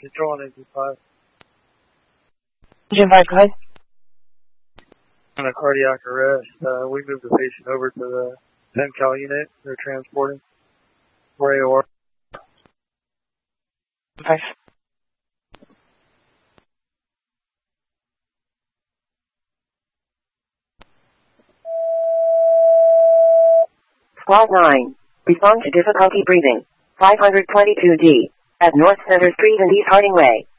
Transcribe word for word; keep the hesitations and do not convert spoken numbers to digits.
Control on engine five. Engine five, go ahead. On a cardiac arrest, uh, we moved the patient over to the ten cal unit. They're transporting for A O R. Five. Squad nine. Respond to difficulty breathing. five twenty-two D. At North Center Street and East Harding Way.